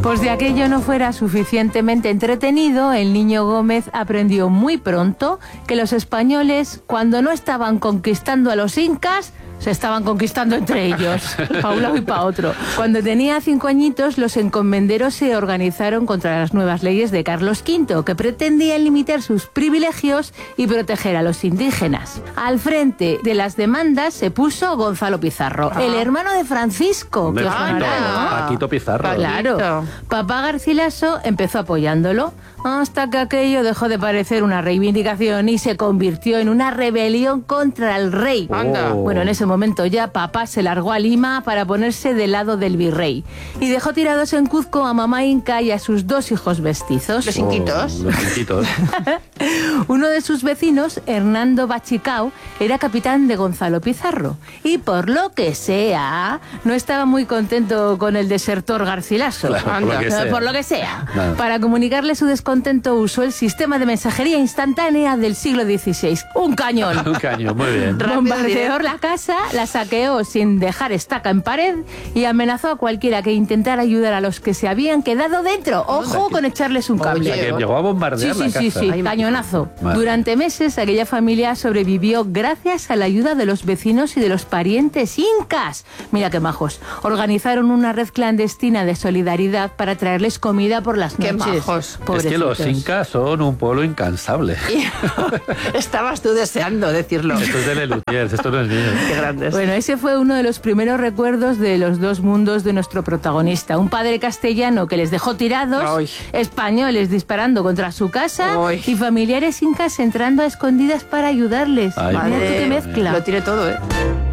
Pues de aquello no fuera suficientemente entretenido, el niño Gómez aprendió muy pronto que los españoles, cuando no estaban conquistando a los incas, se estaban conquistando entre ellos, para un lado y para otro. Cuando tenía 5 añitos, los encomenderos se organizaron contra las nuevas leyes de Carlos V, que pretendían limitar sus privilegios y proteger a los indígenas. Al frente de las demandas se puso Gonzalo Pizarro, el hermano de Francisco, que os sonará, ¿no? Paquito Pizarro. Claro. Papá Garcilaso empezó apoyándolo, hasta que aquello dejó de parecer una reivindicación y se convirtió en una rebelión contra el rey. Bueno, en ese momento ya papá se largó a Lima para ponerse del lado del virrey y dejó tirados en Cuzco a mamá inca y a sus 2 hijos mestizos. Los inquitos. Los inquitos. Uno de sus vecinos, Hernando Bachicao, era capitán de Gonzalo Pizarro y por lo que sea no estaba muy contento con el desertor Garcilaso. Claro, Por lo que sea. Nada. Para comunicarle su descontento usó el sistema de mensajería instantánea del siglo XVI. Un cañón. Un caño, muy bien. Bombardeó la casa, la saqueó sin dejar estaca en pared y amenazó a cualquiera que intentara ayudar a los que se habían quedado dentro. Ojo con echarles un cable. O sea, que llegó a bombardear la casa. Sí, cañonazo. Vale. Durante meses aquella familia sobrevivió gracias a la ayuda de los vecinos y de los parientes incas. Mira qué majos. Organizaron una red clandestina de solidaridad para traerles comida por las Qué noches. majos. Es que los Pobrecitos. incas son un pueblo incansable. Estabas tú deseando decirlo. Esto es de Lelutiers, esto no es mío. Qué grandes. Bueno, ese fue uno de los primeros recuerdos de los 2 mundos de nuestro protagonista. Un padre castellano que les dejó tirados, Ay. españoles disparando contra su casa Ay. y familiares incas entrando a escondidas para ayudarles. Ay, Mira tú qué Madre, mezcla. lo tiene todo, ¿eh?